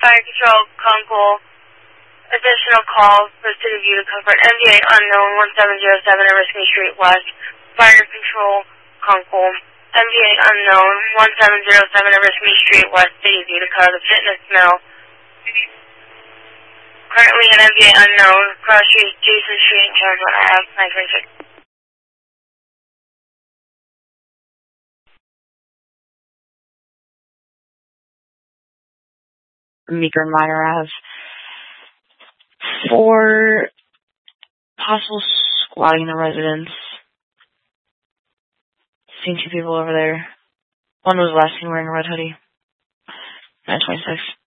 Fire Control, Concourse. Additional call for City View to cover MVA unknown 1707 at Risky Street West. Fire Control, Concourse. MVA unknown 1707 at Risky Street West. City View to cover the fitness mill. Currently at MVA unknown, Cross Street, Jason Street, and Charles Ave, 926. Meeker and Minor Ave. 4 possible squatting in the residence. Seen 2 people over there. One was last seen wearing a red hoodie. 926.